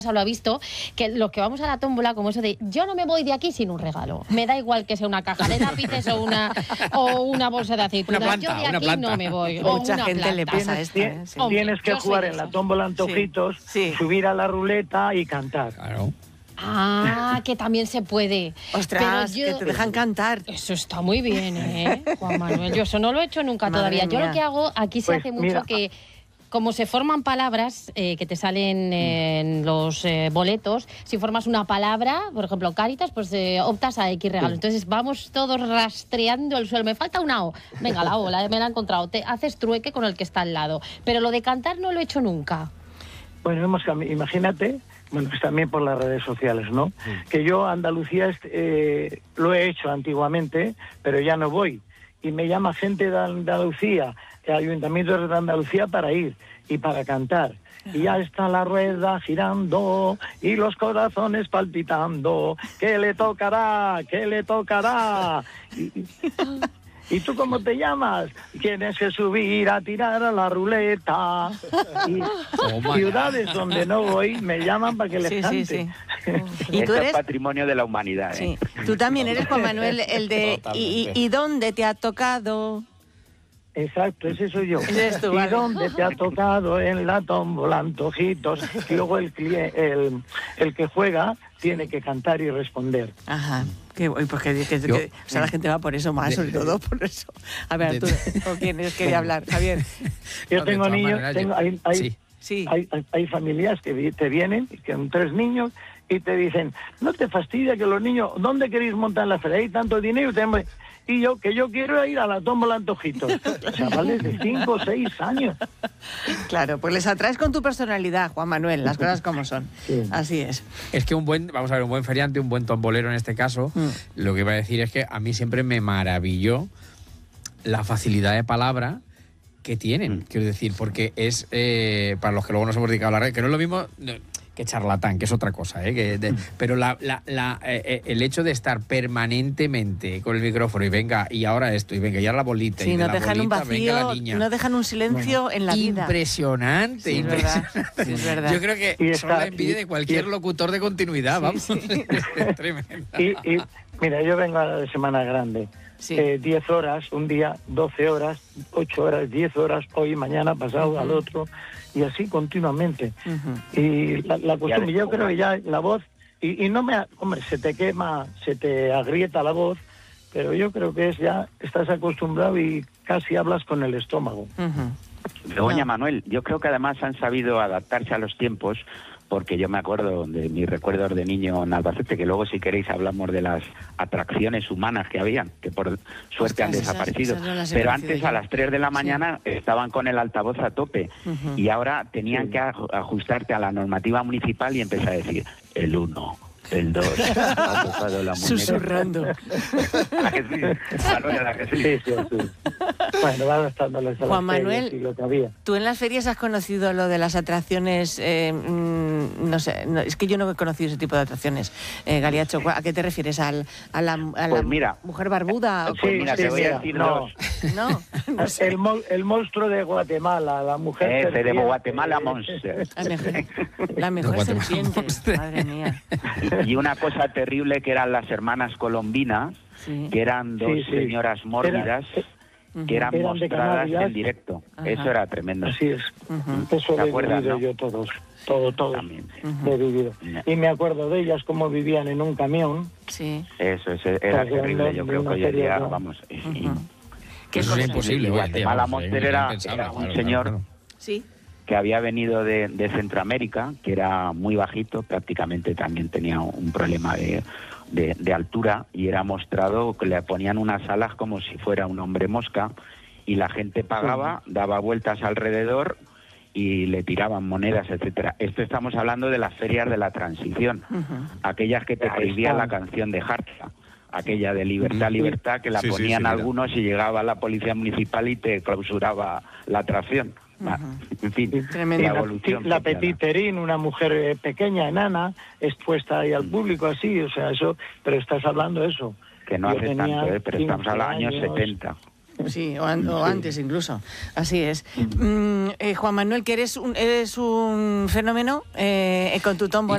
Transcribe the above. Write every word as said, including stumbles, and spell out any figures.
lo ha visto, que los que vamos a la tómbola, como eso de yo no me voy de aquí sin un regalo, me da igual que sea una caja de lápices o una o una bolsa de aceitunas, planta, yo de aquí planta. no me voy. O mucha una gente planta. le pasa esto, ¿eh? Sí. Hombre, tienes que jugar en la tómbola antojitos, sí, sí. subir a la ruleta y cantar. Claro. Ah, que también se puede. Ostras, yo... que te dejan cantar. Eso está muy bien, ¿eh, Juan Manuel? Yo eso no lo he hecho nunca Madre todavía. Yo mía. lo que hago, aquí se Pues, hace mucho mira. que... Como se forman palabras eh, que te salen en los eh, boletos, si formas una palabra, por ejemplo, Cáritas, pues eh, optas a X regalo. Entonces vamos todos rastreando el suelo. Me falta una O. Venga, la O, la, me la he encontrado. Te haces trueque con el que está al lado. Pero lo de cantar no lo he hecho nunca. Bueno, hemos cambi- imagínate, bueno, pues también por las redes sociales, ¿no? Sí. Que yo Andalucía eh, lo he hecho antiguamente, pero ya no voy. Y me llama gente de Andalucía, ayuntamientos de Andalucía para ir y para cantar. Y ya está la rueda girando y los corazones palpitando. ¿Qué le tocará? ¿Qué le tocará? Y, y, ¿Y tú cómo te llamas? Tienes que subir a tirar a la ruleta. Y oh, ciudades donde no voy me llaman para que les sí, cante. Sí, sí. ¿Y tú eres? Es patrimonio de la humanidad. Sí. ¿eh? Tú también eres, Juan Manuel, el de ¿y, y, ¿y dónde te ha tocado? Exacto, ese soy yo. Ese es tú, ¿Y vale. dónde te ha tocado en la tómbola antojitos? Y luego el, el, el que juega tiene que cantar y responder. Ajá. Qué bueno, pues que, que, Yo, que o sea, la gente va por eso más, de, sobre todo por eso. A ver, tú, ¿con quién quería hablar? Javier. Yo no, tengo niños, manera, tengo, yo, hay, hay, sí. Sí. Hay, hay, hay familias que te vienen, que son tres niños, y te dicen, no te fastidia que los niños, ¿dónde queréis montar la feria? Hay tanto dinero, tenemos... Y yo, que yo quiero ir a la tómbola antojitos. Chavales de cinco o seis años. Claro, pues les atraes con tu personalidad, Juan Manuel, las cosas como son. Sí. Así es. Es que un buen, vamos a ver, un buen feriante, un buen tombolero en este caso, mm. lo que iba a decir es que a mí siempre me maravilló la facilidad de palabra que tienen, mm. quiero decir, porque es, eh, para los que luego nos hemos dedicado a la red, que no es lo mismo... No, que charlatán, que es otra cosa, ¿eh? Que de, pero la, la, la, eh, el hecho de estar permanentemente con el micrófono y venga, y ahora esto, y venga, y ahora la bolita, sí, y de no la dejan bolita, un vacío, venga la niña. No dejan un silencio bueno, en la vida. Impresionante, sí, impresionante. Es verdad, sí, es verdad. Yo creo que y son está, la envidia y, de cualquier y, locutor de continuidad, sí, vamos. Sí. Es tremenda. Y, y, mira, yo vengo de Semana Grande. Sí. Eh, diez horas, un día, doce horas, ocho horas, diez horas, hoy, mañana, pasado, uh-huh. al otro, y así continuamente. Uh-huh. Y la, la costumbre, yo creo que ya la voz, y, y no me, hombre, se te quema, se te agrieta la voz, pero yo creo que es ya, estás acostumbrado y casi hablas con el estómago. Uh-huh. Doña Manuel, yo creo que además han sabido adaptarse a los tiempos, porque yo me acuerdo de mis recuerdos de niño en Albacete, que luego si queréis hablamos de las atracciones humanas que habían, que por suerte Ostras, han desaparecido. Esas, esas no Pero antes yo. a las tres de la mañana sí. estaban con el altavoz a tope uh-huh. y ahora tenían sí. que ajustarte a la normativa municipal y empezar a decir el uno. El dos, ha tocado la muñeca. Susurrando. ¿A que sí? ¿A que sí? Sí, sí, sí. Bueno, va adaptándoles a Juan las Manuel, ferias y lo que había. ¿tú en las ferias has conocido lo de las atracciones? Eh, mmm, no sé, no, es que yo no he conocido ese tipo de atracciones. Eh, Galiacho, ¿a qué te refieres? ¿Al, a la, a la pues mira, mujer barbuda? Sí, pues mira, sí, te voy mira, a decir no. dos. No, no sé. el, mo- el monstruo de Guatemala, la mujer Ese serpiente. de Guatemala Monster. La mejor, la mejor serpiente, madre mía. Y una cosa terrible que eran las hermanas colombinas, sí. que eran dos sí, sí. señoras mórbidas, era, que eran, eran mostradas en directo. Ajá. Eso era tremendo. Así es. Uh-huh. Eso lo he acuerdas, vivido ¿no? yo todos. Todo, todo. También. Uh-huh. Lo he vivido. No. Y me acuerdo de ellas, cómo vivían en un camión. Sí. Eso, eso era pues terrible. Yo creo que hoy en día, ¿no? vamos... Uh-huh. Y, que eso es imposible. Guatemala Monster era, era un claro, señor... claro. Sí. que había venido de, de Centroamérica, que era muy bajito, prácticamente también tenía un problema de, de, de altura, y era mostrado que le ponían unas alas como si fuera un hombre mosca, y la gente pagaba, daba vueltas alrededor y le tiraban monedas, etcétera. Esto estamos hablando de las ferias de la transición, uh-huh. aquellas que te prohibían la canción de Harta, aquella de Libertad, Libertad, que la sí, ponían sí, sí, algunos y llegaba la policía municipal y te clausuraba la atracción. Uh-huh. En fin, Tremendo. la evolución. La Petiterín, una mujer eh, pequeña, enana, expuesta ahí al público así, o sea, eso, pero estás hablando de eso. Que no Yo hace tanto, ¿eh? Pero estamos a los años setenta. Sí, o, an- o antes incluso, así es. Mm, eh, Juan Manuel, que eres un, eres un fenómeno eh, con tu tómbola.